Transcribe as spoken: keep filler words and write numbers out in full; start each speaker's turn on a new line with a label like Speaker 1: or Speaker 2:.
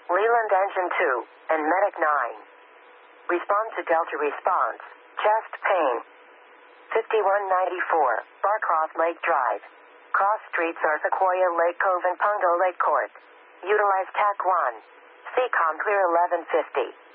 Speaker 1: Leland Engine two, and Medic nine. Respond to Delta response. Chest pain. fifty-one ninety-four, Barcroft Lake Drive. Cross streets are Sequoia Lake Cove and Pungo Lake Court. Utilize T A C one. C COM clear eleven fifty.